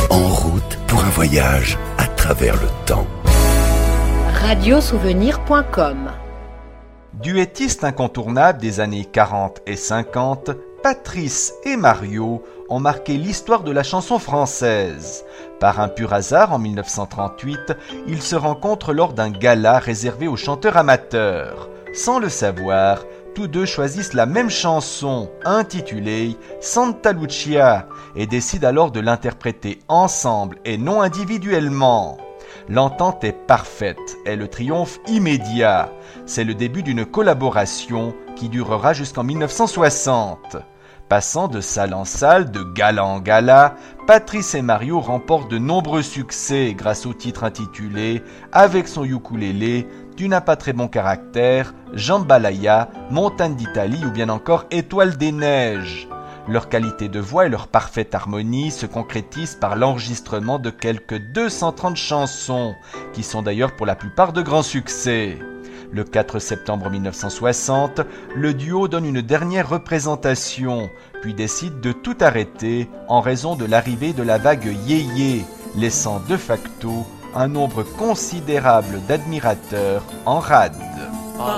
En route pour un voyage à travers le temps. Radiosouvenir.com. Duettistes incontournables des années 40 et 50, Patrice et Mario ont marqué l'histoire de la chanson française. Par un pur hasard, en 1938, ils se rencontrent lors d'un gala réservé aux chanteurs amateurs. Sans le savoir, tous deux choisissent la même chanson, intitulée Santa Lucia, et décident alors de l'interpréter ensemble et non individuellement. L'entente est parfaite et le triomphe immédiat. C'est le début d'une collaboration qui durera jusqu'en 1960. Passant de salle en salle, de gala en gala, Patrice et Mario remportent de nombreux succès grâce au titre intitulé « Avec son ukulélé », « Tu n'as pas très bon caractère », « Jambalaya », « Montagne d'Italie » ou bien encore « Étoile des neiges ». Leur qualité de voix et leur parfaite harmonie se concrétisent par l'enregistrement de quelques 230 chansons, qui sont d'ailleurs pour la plupart de grands succès. Le 4 septembre 1960, le duo donne une dernière représentation, puis décide de tout arrêter en raison de l'arrivée de la vague yéyé, laissant de facto un nombre considérable d'admirateurs en rade.